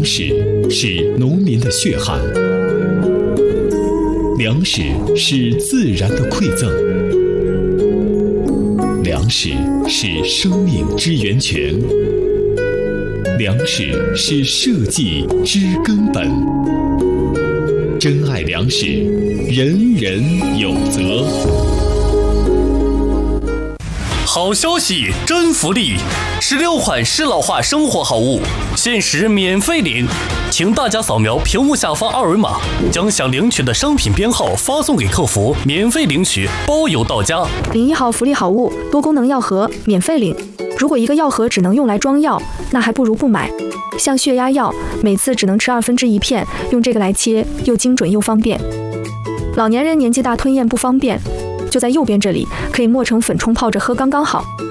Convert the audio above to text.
食是农民的血汗，粮食是自然的馈赠，粮食是生命之源泉，粮食是社稷之根本。珍爱粮食，人人有责。 好消息，真福利！16款适老化生活好物，限时免费领，请大家扫描屏幕下方二维码，将想领取的商品编号发送给客服，免费领取，包邮到家。 领1号福利好物，多功能药盒，免费领。如果一个药盒只能用来装药，那还不如不买。像血压药，每次只能吃1/2片，用这个来切，又精准又方便。老年人年纪大吞咽不方便，就在右边这里，可以磨成粉冲泡着喝刚刚好。